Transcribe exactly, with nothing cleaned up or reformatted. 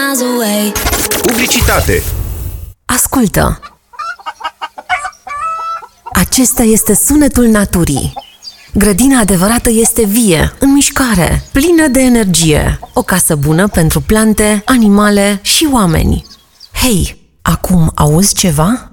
miles away. Publicitate. Ascultă! Acesta este sunetul naturii. Grădina adevărată este vie, în mișcare, plină de energie. O casă bună pentru plante, animale și oameni. Hei, acum auzi ceva?